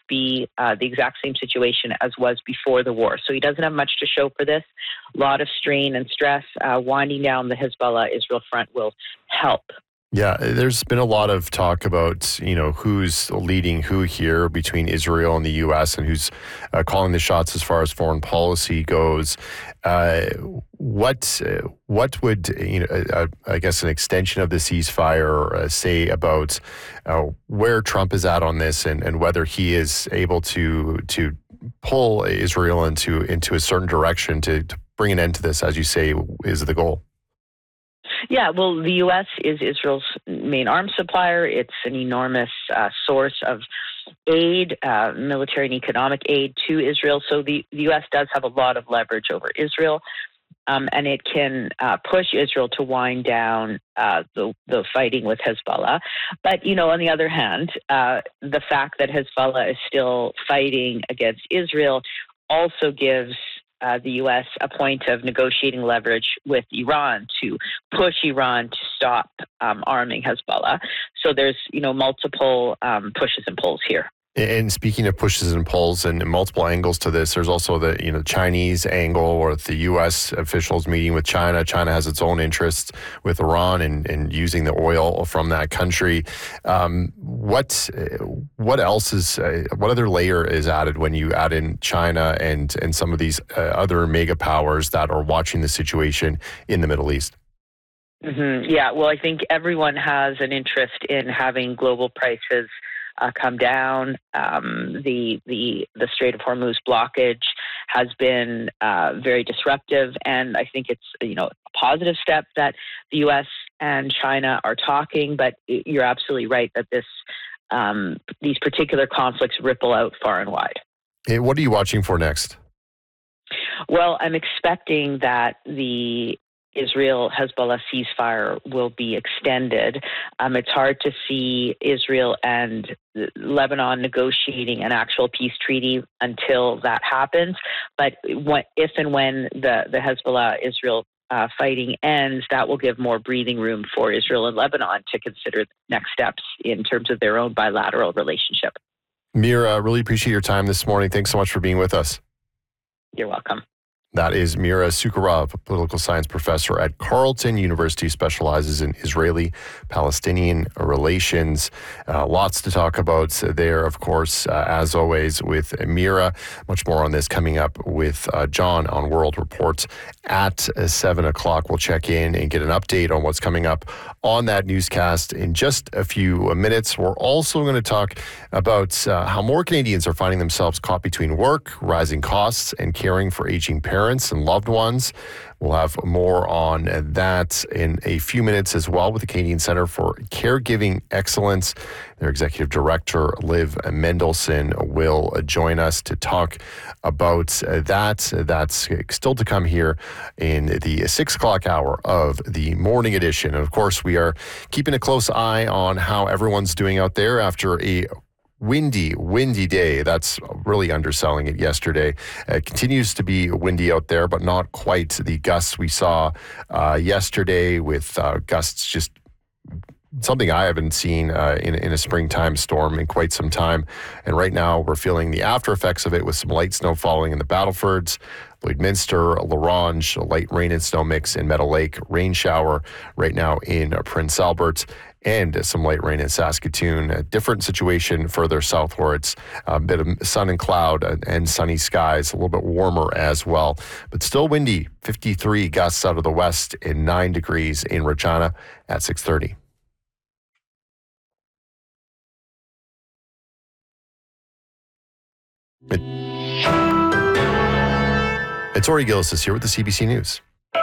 be the exact same situation as was before the war. So he doesn't have much to show for this. A lot of strain and stress. Winding down the Hezbollah-Israel front will help. Yeah, there's been a lot of talk about, who's leading who here between Israel and the U.S. and who's calling the shots as far as foreign policy goes. What would, I guess an extension of the ceasefire say about where Trump is at on this and whether he is able to pull Israel into a certain direction to bring an end to this, as you say, is the goal? Yeah, well, the U.S. is Israel's main arms supplier. It's an enormous source of aid, military and economic aid to Israel. So the U.S. does have a lot of leverage over Israel, and it can push Israel to wind down the fighting with Hezbollah. But, on the other hand, the fact that Hezbollah is still fighting against Israel also gives the U.S. a point of negotiating leverage with Iran to push Iran to stop arming Hezbollah. So there's, multiple pushes and pulls here. And speaking of pushes and pulls and multiple angles to this, there's also the Chinese angle, or the U.S. officials meeting with China. China has its own interests with Iran and using the oil from that country. What else is what other layer is added when you add in China and some of these other mega powers that are watching the situation in the Middle East? Mm-hmm. Yeah, well, I think everyone has an interest in having global prices come down. The Strait of Hormuz blockage has been very disruptive, and I think it's a positive step that the U.S. and China are talking. But you're absolutely right that these particular conflicts ripple out far and wide. Hey, what are you watching for next? Well, I'm expecting that the Israel-Hezbollah ceasefire will be extended. It's hard to see Israel and Lebanon negotiating an actual peace treaty until that happens. But if and when the Hezbollah-Israel fighting ends, that will give more breathing room for Israel and Lebanon to consider next steps in terms of their own bilateral relationship. Mira, really appreciate your time this morning. Thanks so much for being with us. You're welcome. That is Mira Sukharov, a political science professor at Carleton University, specializes in Israeli-Palestinian relations. Lots to talk about there, of course, as always, with Mira. Much more on this coming up with John on World Report at 7 o'clock. We'll check in and get an update on what's coming up on that newscast in just a few minutes. We're also going to talk about how more Canadians are finding themselves caught between work, rising costs, and caring for aging parents and loved ones. We'll have more on that in a few minutes as well with the Canadian Centre for Caregiving Excellence. Their executive director, Liv Mendelson, will join us to talk about that. That's still to come here in the 6 o'clock hour of the morning edition. And of course, we are keeping a close eye on how everyone's doing out there after a windy day. That's really underselling it yesterday. It continues to be windy out there, but not quite the gusts we saw yesterday, with gusts just something I haven't seen in a springtime storm in quite some time. And right now we're feeling the after effects of it with some light snow falling in the Battlefords, Lloydminster, La Ronge, light rain and snow mix in Meadow Lake, rain shower right now in Prince Albert, and some light rain in Saskatoon. A different situation further south where it's a bit of sun and cloud and sunny skies, a little bit warmer as well, but still windy. 53 gusts out of the west and 9 degrees in Regina at 6:30. It's Ori Gillis is here with the CBC News.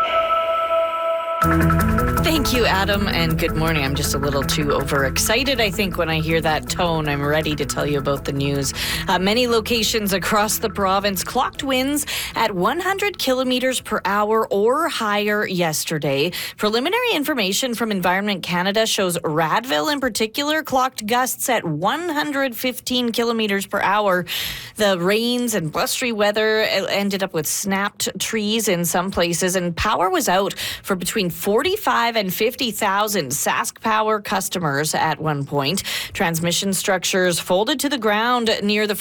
Thank you, Adam, and good morning. I'm just a little too overexcited, I think, when I hear that tone. I'm ready to tell you about the news. Many locations across the province clocked winds at 100 kilometers per hour or higher yesterday. Preliminary information from Environment Canada shows Radville in particular clocked gusts at 115 kilometers per hour. The rains and blustery weather ended up with snapped trees in some places, and power was out for between 45 and 50,000 Sask Power customers at one point. Transmission structures folded to the ground near the